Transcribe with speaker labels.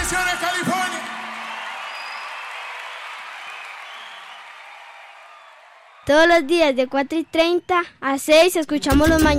Speaker 1: Bendiciones, California.
Speaker 2: Todos los días de 4:30 a 6 escuchamos los mañaneros.